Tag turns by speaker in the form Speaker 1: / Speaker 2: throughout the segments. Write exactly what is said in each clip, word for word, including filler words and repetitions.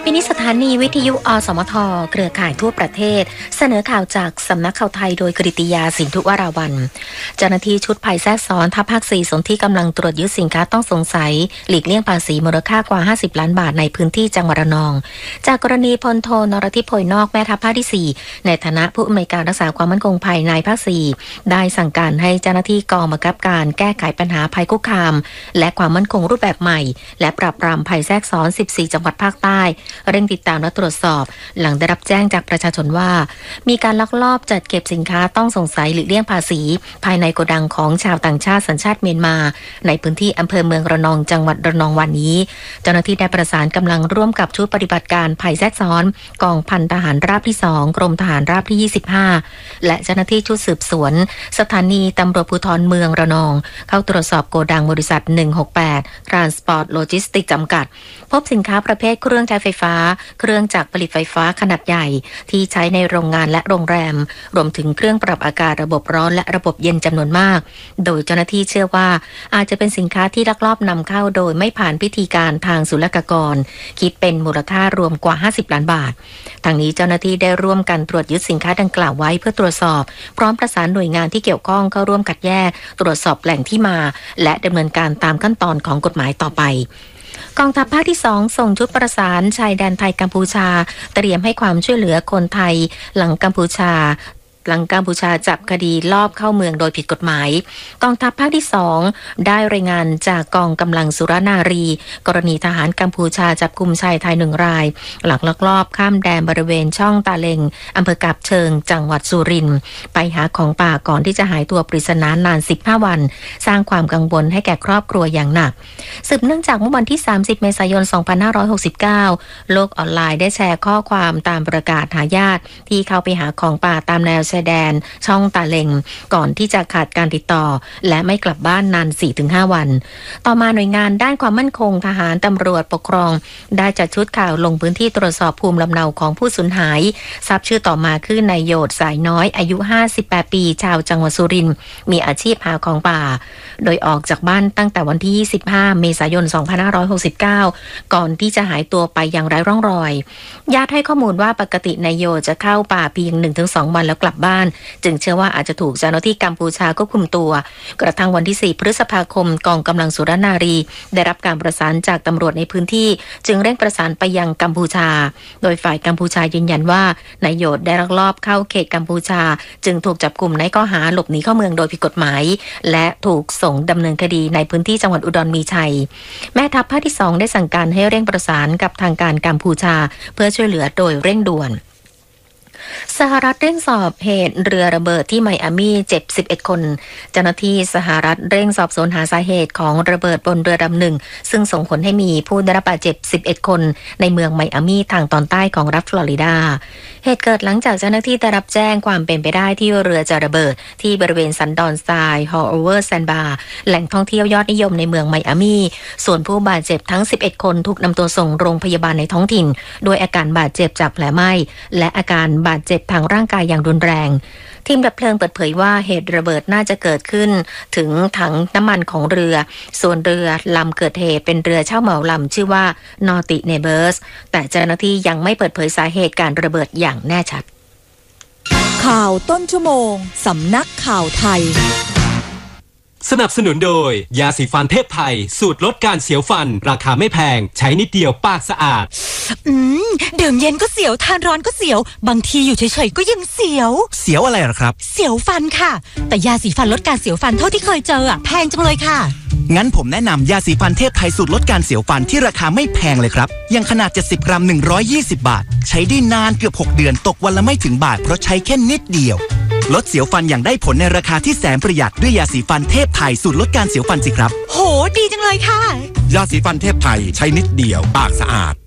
Speaker 1: ปีนี้สถานีวิทยุอสมทเครือข่ายทั่วประเทศเสนอข่าวจากสำนักข่าวไทยโดยกฤติยาสินธุวราวัลย์เจ้าหน้าที่ชุดภัยแทรกซ้อนทัพภาคสี่สนที่กำลังตรวจยึดสินค้าต้องสงสัยหลีกเลี่ยงภาษีมูลค่ากว่าห้าสิบล้านบาทในพื้นที่จังหวัดระนองจากกรณีพลโทนรทิพย์โพยนอกแม่ทัพภาคที่สี่ในฐานะผู้อำนวยการรักษาความมั่นคงภายในภาคสี่ได้สั่งการให้เจ้าหน้าที่กองบังคับการแก้ไขปัญหาภัยคุกคามและความมั่นคงรูปแบบใหม่และปราบปรามภัยแทรกซ้อนสิบสี่จังหวัดภาคใต้เร่งติดตามและตรวจสอบหลังได้รับแจ้งจากประชาชนว่ามีการลักลอบจัดเก็บสินค้าต้องสงสัยหลีกเลี่ยงภาษีภายในโกดังของชาวต่างชาติสัญชาติเมียนมาในพื้นที่อำเภอเมืองระนองจังหวัดระนองวันนี้เจ้าหน้าที่ได้ประสานกำลังร่วมกับชุดปฏิบัติการภัยแทรกซ้อนกองพันทหารราบที่สองกรมทหารราบที่ยี่สิบห้าและเจ้าหน้าที่ชุดสืบสวนสถานีตำรวจภูธรเมืองระนองเข้าตรวจสอบโกดังบริษัทหนึ่งหกแปด Transport Logistics จำกัดพบสินค้าประเภทเครื่องใช้ไฟฟ้าเครื่องจักรผลิตไฟฟ้าขนาดใหญ่ที่ใช้ในโรงงานและโรงแรมรวมถึงเครื่องปรับอากาศระบบร้อนและระบบเย็นจำนวนมากโดยเจ้าหน้าที่เชื่อว่าอาจจะเป็นสินค้าที่ลักลอบนำเข้าโดยไม่ผ่านพิธีการทางศุลกากรคิดเป็นมูลค่ารวมกว่าห้าสิบล้านบาททางนี้เจ้าหน้าที่ได้ร่วมกันตรวจยึดสินค้าดังกล่าวไว้เพื่อตรวจสอบพร้อมประสานหน่วยงานที่เกี่ยวข้องเข้าร่วมคัดแยกตรวจสอบแหล่งที่มาและดำเนินการตามขั้นตอนของกฎหมายต่อไปกองทัพภาคที่สองส่งชุดประสานชายแดนไทยกัมพูชาเตรียมให้ความช่วยเหลือคนไทยหลังกัมพูชาหลังกัมพูชาจับคดีลอบเข้าเมืองโดยผิดกฎหมายกองทัพภาคที่สองได้รายงานจากกองกำลังสุรนารีกรณีทหารกัมพูชาจับกุมชายไทยหนึ่งรายหลังลักลอบข้ามแดนบริเวณช่องตาเลงอำเภอกาบเชิงจังหวัดสุรินทร์ไปหาของป่าก่อนที่จะหายตัวปริศนานานสิบห้าวันสร้างความกังวลให้แก่ครอบครัวอย่างหนักสืบเนื่องจากเมื่อวันที่สามสิบเมษายนสองพันห้าร้อยหกสิบเก้าโลกออนไลน์ได้แชร์ข้อความตามประกาศหาญาติที่เข้าไปหาของป่าตามแนวชายแดนช่องตาเลงก่อนที่จะขาดการติดต่อและไม่กลับบ้านนาน สี่ถึงห้า วันต่อมาหน่วยงานด้านความมั่นคงทหารตำรวจปกครองได้จัดชุดข่าวลงพื้นที่ตรวจสอบภูมิลำเนาของผู้สูญหายทราบชื่อต่อมาคือนายโยดสายน้อยอายุห้าสิบแปดปีชาวจังหวัดสุรินทร์มีอาชีพหาของป่าโดยออกจากบ้านตั้งแต่วันที่ยี่สิบห้าเมษายนสองพันห้าร้อยหกสิบเก้าก่อนที่จะหายตัวไปอย่างไร้ร่องรอยญาติให้ข้อมูลว่าปกตินายโยดจะเข้าป่าเพียง หนึ่งถึงสอง วันแล้วกลับบ้านจึงเชื่อว่าอาจจะถูกเจ้าหน้าที่กัมพูชาควบคุมตัวกระทั่งวันที่สี่พฤษภาคมกองกำลังสุรนารีได้รับการประสานจากตำรวจในพื้นที่จึงเร่งประสานไปยังกัมพูชาโดยฝ่ายกัมพูชายืนยันว่านายโยดได้ลักลอบเข้าเขตกัมพูชาจึงถูกจับกุมในข้อหาหลบหนีเข้าเมืองโดยผิดกฎหมายและถูกส่งดำเนินคดีในพื้นที่จังหวัดอุดรมีชัยแม่ทัพภาคที่สองได้สั่งการให้เร่งประสานกับทางการกัมพูชาเพื่อช่วยเหลือโดยเร่งด่วนสหรัฐเร่งสอบเหตุเรือระเบิดที่ไมอามี่เจ็บสิบเอ็ดคนเจ้าหน้าที่สหรัฐเร่งสอบสวนหาสาเหตุของระเบิดบนเรือลำหนึ่งซึ่งส่งผลให้มีผู้ได้รับบาดเจ็บสิบเอ็ดคนในเมืองไมอามี่ทางตอนใต้ของรัฐฟลอริดาเหตุเกิดหลังจากเจ้าหน้าที่ได้รับแจ้งความเป็นไปได้ที่เรือจะระเบิดที่บริเวณสันดอนทรายฮอลโอเวอร์แซนบาร์แหล่งท่องเที่ยวยอดนิยมในเมืองไมอามี่ส่วนผู้บาดเจ็บทั้งสิบเอ็ดคนถูกนำตัวส่งโรงพยาบาลในท้องถิ่นโดยอาการบาดเจ็บจากแผลไหม้และอาการบาดเจ็บทางร่างกายอย่างรุนแรงทีมดับเพลิงเปิดเผยว่าเหตุระเบิดน่าจะเกิดขึ้นถึงถังน้ำมันของเรือส่วนเรือลำเกิดเหตุเป็นเรือเช่าเหมาลำชื่อว่านอติเนเบิร์สแต่เจ้าหน้าที่ยังไม่เปิดเผยสาเหตุการระเบิดอย่างแน่ชัด
Speaker 2: ข่าวต้นชั่วโมงสำนักข่าวไทย
Speaker 3: สนับสนุนโดยยาสีฟันเทพไทยสูตรลดการเสียวฟันราคาไม่แพงใช้นิดเดียวปากสะอาด
Speaker 2: อืมดื่มเย็นก็เสียวทานร้อนก็เสียวบางทีอยู่เฉยๆก็ยังเสียว
Speaker 4: เสียวอะไรหรอครับ
Speaker 2: เสียวฟันค่ะแต่ยาสีฟันลดการเสียวฟันเท่าที่เคยเจออ่ะแพงจังเลยค่ะ
Speaker 4: งั้นผมแนะนำยาสีฟันเทพไทยสูตรลดการเสียวฟันที่ราคาไม่แพงเลยครับยังขนาดเจ็ดสิบกรัมหนึ่งร้อยยี่สิบบาทใช้ได้นานเกือบหกเดือนตกวันละไม่ถึงบาทเพราะใช้แค่นิดเดียวลดเสียวฟันอย่างได้ผลในราคาที่แสนประหยัดด้วยยาสีฟันเทพไทยสูตรลดการเสียวฟันสิครับ
Speaker 2: โหดีจังเลยค่ะ
Speaker 5: ยาสีฟันเทพไทยใช้นิดเดียวปากสะอาด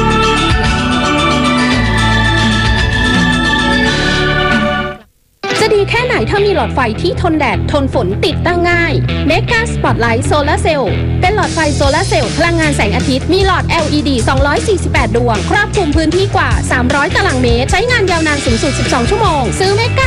Speaker 6: จะดีแค่ไหนถ้ามีหลอดไฟที่ทนแดดทนฝนติดตั้งง่าย Mega Spotlight Solar Cell เป็นหลอดไฟโซลาร์เซลล์พลังงานแสงอาทิตย์มีหลอด แอล อี ดี สองร้อยสี่สิบแปด ดวงครอบคลุมพื้นที่กว่าสามร้อยตารางเมตรใช้งานยาวนานสูงสุดสิบสองชั่วโมงซื้อ Mega